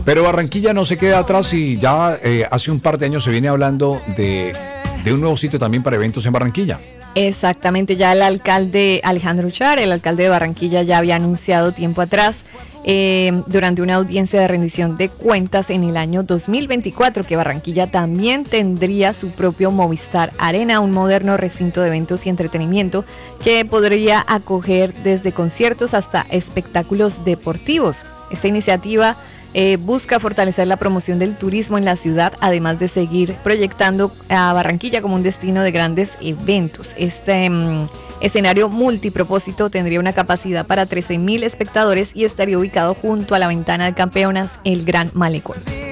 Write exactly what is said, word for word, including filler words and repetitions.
Pero Barranquilla no se queda atrás y ya eh, hace un par de años se viene hablando de, de un nuevo sitio también para eventos en Barranquilla. Exactamente, ya el alcalde Alejandro Uchar, el alcalde de Barranquilla, ya había anunciado tiempo atrás eh, durante una audiencia de rendición de cuentas en el año dos mil veinticuatro que Barranquilla también tendría su propio Movistar Arena, un moderno recinto de eventos y entretenimiento que podría acoger desde conciertos hasta espectáculos deportivos. Esta iniciativa Eh, busca fortalecer la promoción del turismo en la ciudad, además de seguir proyectando a Barranquilla como un destino de grandes eventos. Este um, escenario multipropósito tendría una capacidad para trece mil espectadores y estaría ubicado junto a la Ventana de Campeonas, el Gran Malecón.